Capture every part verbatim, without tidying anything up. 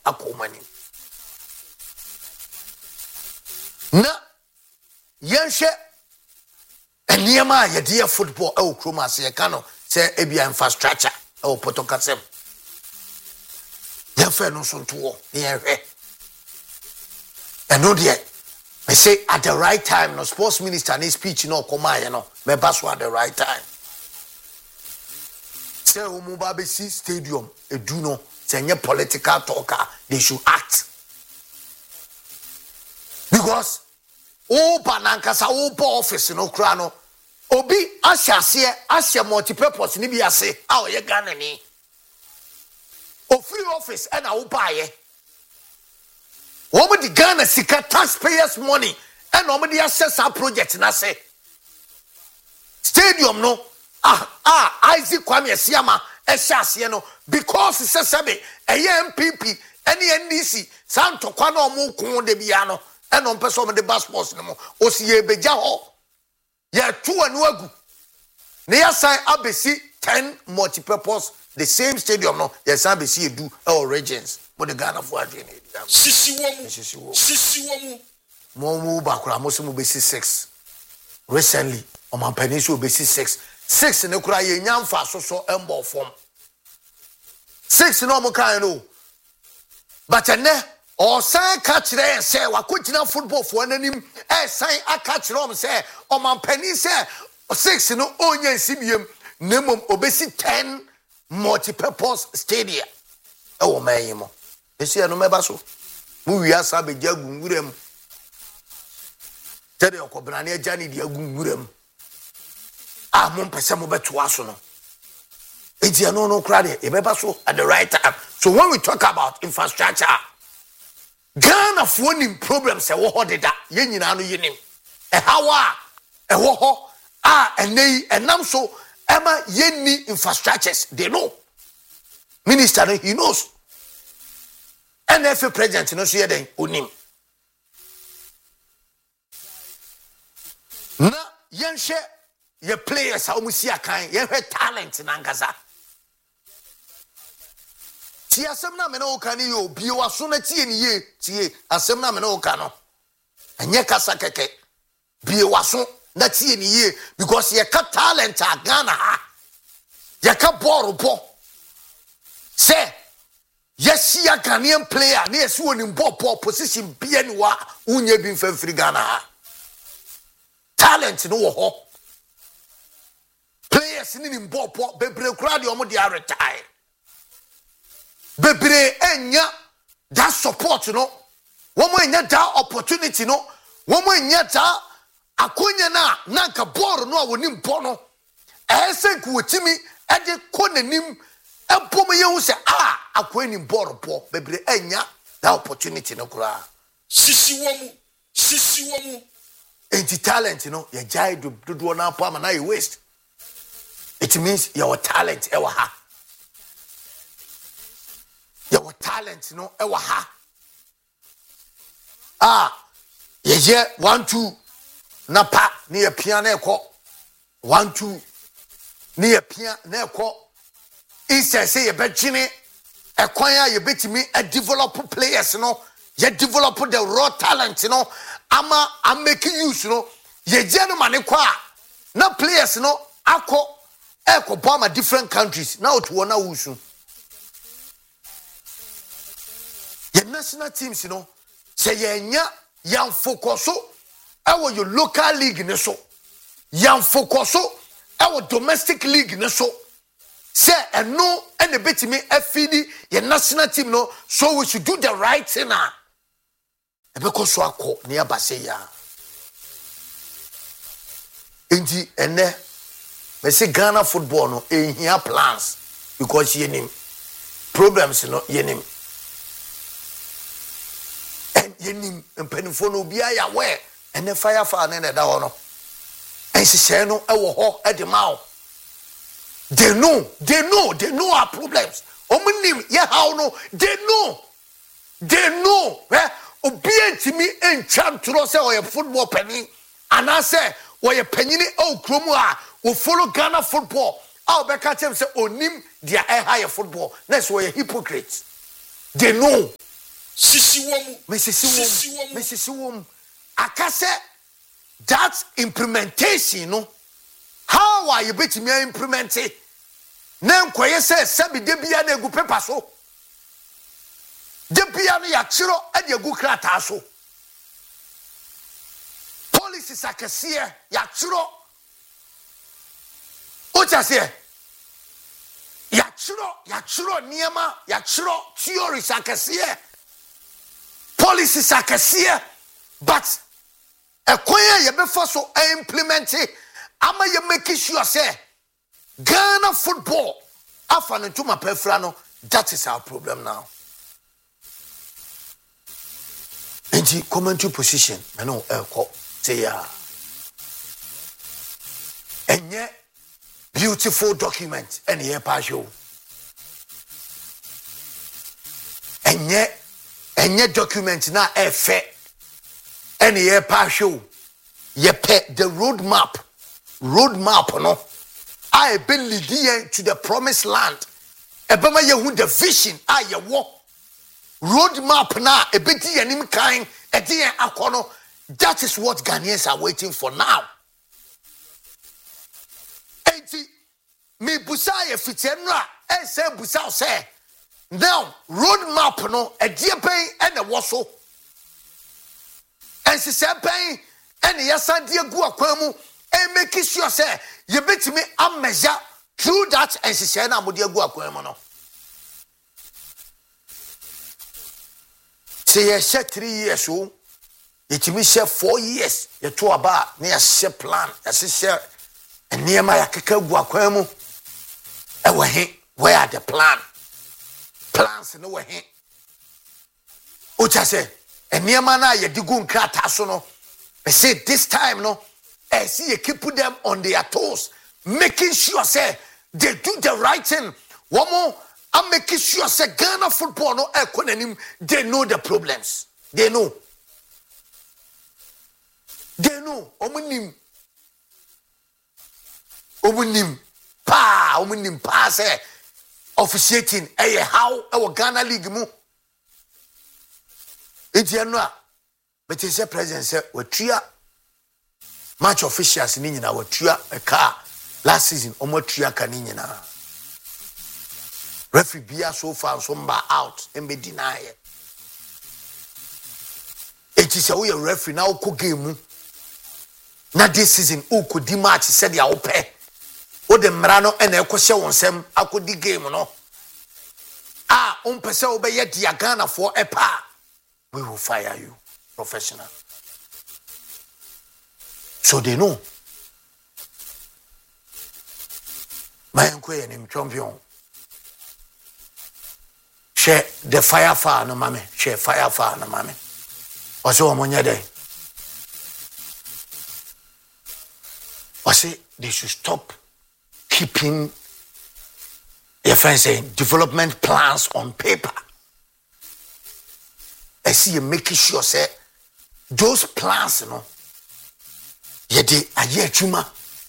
akomani na yenshe eniyama yede football e okrom ase ye ka no se ebia infrastructure e opotokasem yefe no so nto ne yehwe eno de I say at the right time no sports minister and his speech no come you know me baso at the right time say umuba be see stadium e do no say any political talker they should act because o banankasa o office no kra no obi ahyase ahye multi-purpose ni bi ase a o ye Ghana ni o free office and a wo baaye woman the Ghana sika taxpayers money and nobody access our project na say stadium no ah ah Isaac Kwame Asiama ehase no because se sebe eye M P P any N D C santo kwa na omo kun de bia no e no pese omo de passports no o si ye beja ho ye tu anu agu ne ya sign abesi ten multi-purpose the same stadium no ye sign abesi edu e regions but the Ghana for adwene sisi womu sisi womu mo mu bakura mo se mo besi six recently on my peninsula besi six six ne kura ye nyamfa so so embo form six no mo kan no but ene o san ka kire say wakogina football for nanim e san aka kire om say on my peninsula six no onye nsibiem nemom obesi ten multi-purpose stadium e wo mayimo esi eno meba so mu wi asa be jagu nwurem tede okobra na eja ni di agu nwurem ah mo pese mo beto aso no enti eno no kra de e beba so at the right time. So when we talk about infrastructure Ghana for nim problems e wo ho deda ye nyina no yenim e hawa e wo ho ah enei enam so ema yenni infrastructures they know minister no he knows N F A president no so yeden onim na yenhwe ye players a omusi akan ye hwe talent na ngaza ti asem na me na o kan ye obi wa so na tie ni ye tie asem na me na o kan no enye kasa keke bie wa so na tie ni ye because ye ka talent a Ghana ha ye ka ball po say yes, you are Ghanaian player. Yes, you are in ball position. Bien wa unye bin fefri Ghana. Talent no ho. Players in ball po bebre kura de omo de retire. Bebre enya that support no. Womo enya that opportunity no. Womo enya that akonya na nanka ball no awoni mpo no. Ehse ku wotimi e de ko nanim Epom ye hu se ah akweni ball po bebre enya that opportunity no kura sisi womu sisi womu enti talent you know ye jai do do na po ama na you waste it means your talent e wa ha your talent no e wa ha ah ye je one two na pa ni ye pia na ekọ one two ni ye pia na ekọ Instead say ye betchini a kwanya ye betimi a develop players no ye develop the raw talent you know ama I'm making use you know ye gentleman kwa na players no ako eko bama different countries now to one usu ye national teams you know say ye nya yan focus our your local league ne so yan focus our domestic league ne so say and no and the bit me F D your national team no so we should do the right thing now because so akọ near Baseya enti ene me say Ghana football no e here plans because yenim problems no yenim and yenim mpanifo no bia ya we ene fire fire na da ho no en se no e wo ho e de ma They know, they know, they know our problems. Omunim, yeah, how no, they know, they know. Eh? Obedient me and champ to say or a football penny, and I say, or a penny oh Krumwa will follow Ghana football. I'll be catching say onim their higher football. That's why hypocrites. They know. sisi womu mesisi wom mesisi wom akase that implementation no how are you betting me implement it na nkoye se sabi de bia na egu paper so de bia no ya chiro e de egu krata so policies akese ya chiro o chase ya chiro ya chiro niema ya chiro theories akese policies akese but ekwan ye be for so implement it ama ye make sure say Ghana football afan to my pefra. That is our problem now. And the commentary position I know uh, say ya and yet beautiful document and here partial and yet and yet document now a fair and here partial ye pet the road map road map no I been leading to the promised land. Ebema ye hu the vision I ye walk road map na ebedi anim kan edi akono. That is what Ghanaians are waiting for now. Enti me busa ye fitenra e se busa say now road map no edi pen e na woso ensi se pen e ne yasande agu akwan mu e make sure say you bet me a measure through that and she said na modi agu akwan no say ye share three years o it me share four years ye to aba na ye share plan ye share eniema ya keka agu akwan mu e we he where are the plan plans no we he o cha say eniema na ye digu nkrata so no they say this time no I see you keep put them on their toes, making sure say they do the right thing. One more, I'm making sure say Ghana football no economy. They know the problems. They know. They know. Omunim. Omunim. Pa. Omunim pa say officiating. Eh how our Ghana league mu. It's no. But it's a president say we tria. Match officials in Nina were tua a car last season, almost tria canina. Referee Bia so far, somebody out and be denied. It is a way a referee now could game. Not this season, who could the match said the open. What the Marano and the Equation on some, I could the game, no. Ah, um, Pesa obey yet Diagana for a pa. We will fire you, professional. So they know. My uncle and him champion. Share the fire fire no mame. Share fire fire no mame. Also amonya day. I say they should stop keeping their friends saying development plans on paper. I see you making sure say those plans, you know. Yede aye chuma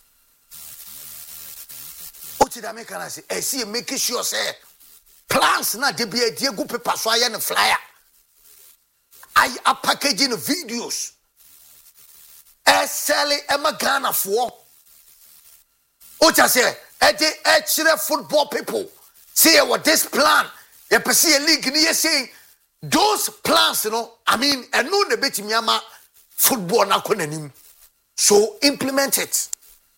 oti da make na say e see make sure say plans na de be de go paper so aye ne flyer I are packaging videos e sell e ma Ghana for oti say e de e chire football people say what this plan e pese a league ni say those plans you know I mean e no na betimi ama football na konanim. So implement it.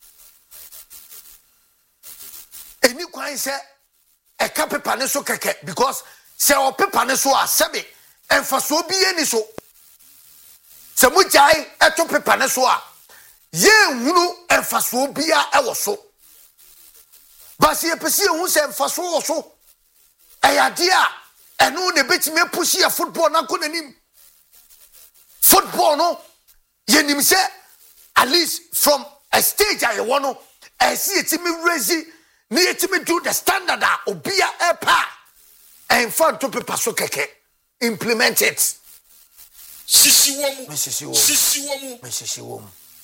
Any kwan say e ka paper ne so keke because say o paper ne so asebe emfaso bi eni so. Se mu jai e to paper ne so a ye hunu emfaso bi a e wo so. Ba se pese hu se emfaso wo so. E ya dia eno ne betime push ya football na konanim. Football no ye nim say at least from a stage I want to I see it me raise near to me do the standard of be a pa and fun to paper so keke implement it. Sisi womu. Sisi womu. Sisi womu. Sisi womu.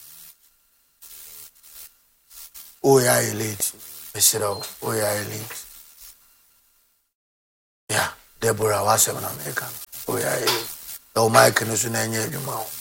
Oh yeah, elite. Mister Oh yeah, elite. Yeah, Deborah was an American. oh yeah o mic no so na anya adwuma o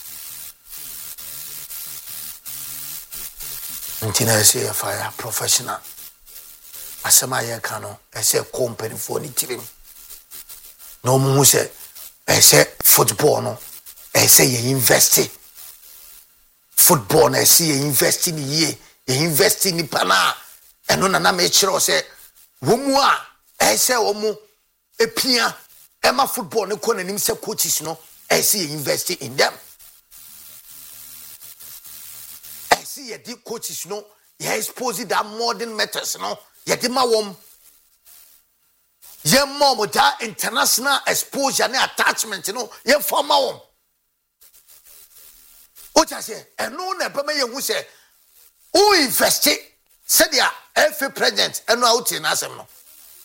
ntina say fire professional asema ye ka no e say company for ni tirim no mu say e say football no e say ye invest football na say ye invest ni ye ye invest ni pana eno na na me kire say wo mu a e say wo mu epia ema football ne ko na nim say coaches no e say ye invest in them e say ye di coaches no ye expose that modern methods no ye di ma wom ye mom that international exposure and attachment no ye forma wom o cha say eno na be me ye hu say who invest said ya every president eno out in asem no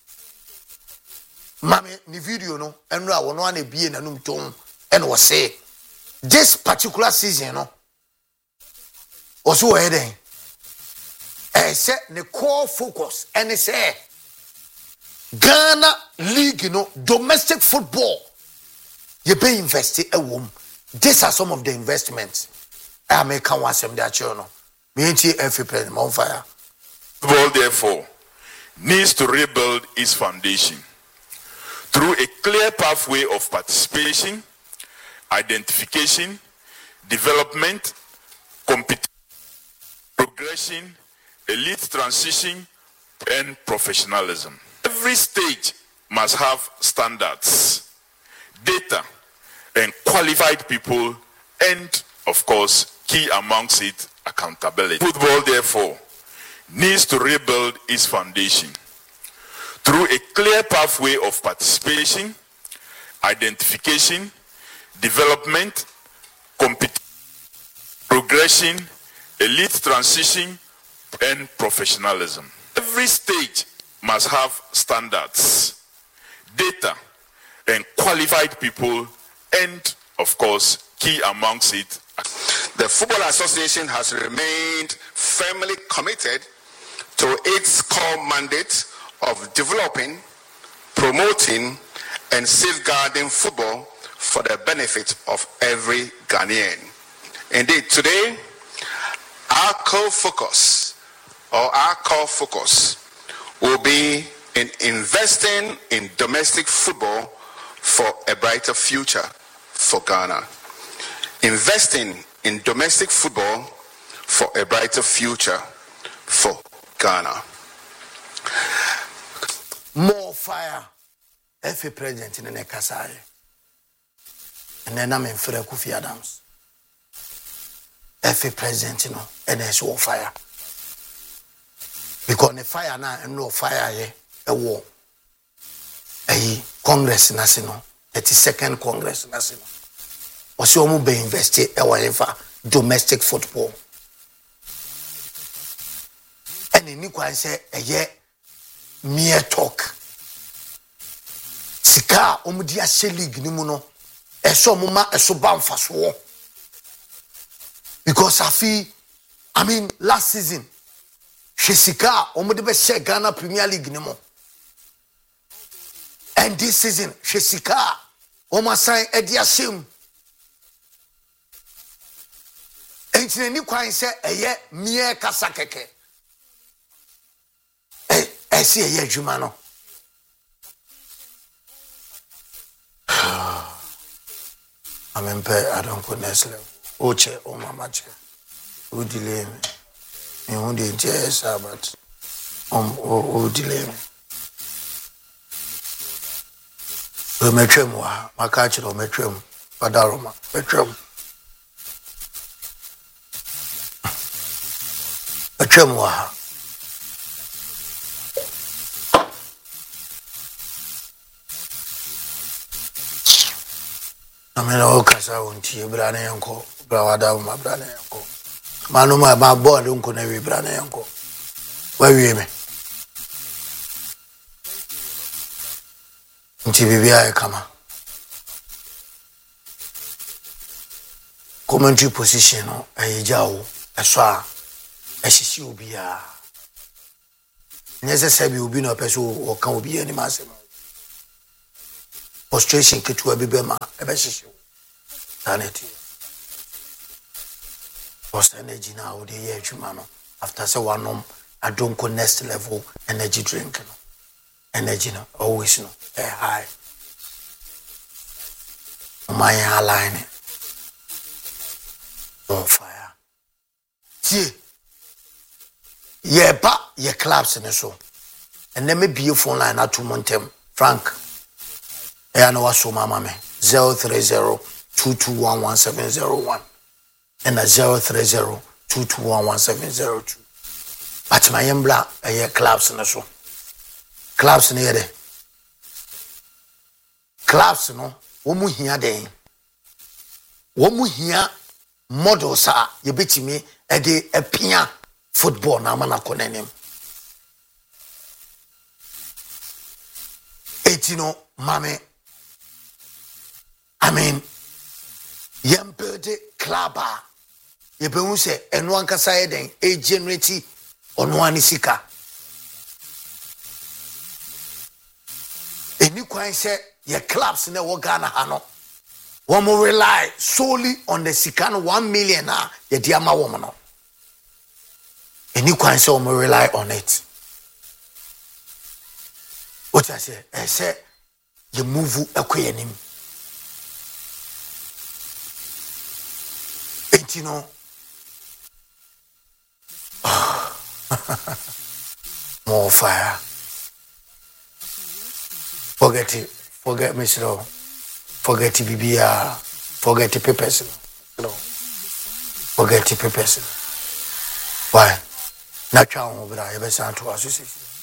mame ni video no eno a wono na bie na num ton eno wo say this particular season no also we den eh say the core focus and say Ghana League, you know, domestic football. You pay invest a womb. These are some of the investments. I may come once them that you know. Me ain't every president on fire. Football, therefore, needs to rebuild its foundation through a clear pathway of participation, identification, development, competition, progression, elite transition, and professionalism. Every stage must have standards, data, and qualified people, and, of course, key amongst it, accountability. Football, therefore, needs to rebuild its foundation through a clear pathway of participation, identification, development, competition, progression, elite transition, and professionalism. Every stage must have standards, data, and qualified people, and, of course, key amongst it. The Football Association has remained firmly committed to its core mandate of developing, promoting, and safeguarding football for the benefit of every Ghanaian. Indeed, today, our core focus, or our core focus, will be in investing in domestic football for a brighter future for Ghana. Investing in domestic football for a brighter future for Ghana. More fire. Every president in the Kasai. And then I'm in Fred Kofi Adams. Every president, you know, and there's war fire. Because the fire now and no fire here, a war. A Congress national, thirty-second Congress national. Also, we be invested in domestic football. And in Nikwan say a year mere talk. Sika omudia se league ni mu no. Eso muma eso banfaso. Because I feel, I mean, last season. Shesika, omode be share Ghana Premier League ni mo. And this season, Shesika, oma sign Edia Sim. Enti ni kwan se eye mie kasa keke. Eh, eh si eye adwuma no. Amen pe I don't go next level. Oche o mama che. O delay me. Me won dey just about um o o delay me. O metwem wa, maka kire o metwem. Padaroma, metwem. Metwem wa. Amen o kasa unti bra na yanko, bra wada ma bra na yanko. Manu ma ba board unko na wi bra na yanko. Wa wi me. Nti bibia e kama. Commentary position no e jawo eso a e hisi obi a. Nyese sabi obi no peso o kan obi ani ma asem. frustration ketewa bi bema ebe hyehye sanity post energy na wo de ye adwuma no after say one nom I don't go next level energy drink no energy no always no eh high my align on fire see yeah ba ye clubs in so and then maybe your phone line at two montem Frank eh na waso mama me zero three zero two two one one seven zero one and a zero three zero two two one one seven zero two but my embla eh clubs in so clubs near there clubs no womu hia den womu hia models a ye betimi e de epia football na mana konenim etino mame I mean yempede club a ye be hu se eno ankasa ye den e generate ono anisika eni kwan se ye clubs na wo Ghana ha no one more rely solely on the sikan one million na ye diama woman no any kwan say one more rely on it what I say I say you move akwayanim and you know more fire forget it forget me slow forget the B B R forget the papers you know forget the papers why not try over there you better to associate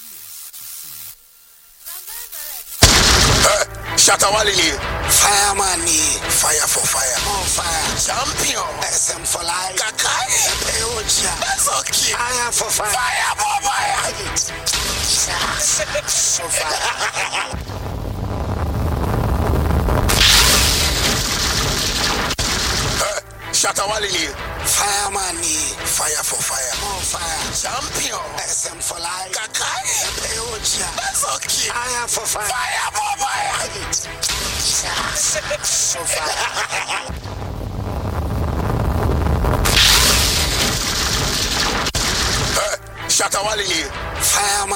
Shatawali fireman fire for fire on fire champion S M for life Kakai Peocha that's okay fire for fire fire for fire for fire Shatawali fireman fire for fire on fire champion S M for life Kakai Peocha that's okay fire for fire fire for fire for fire Shatawali fireman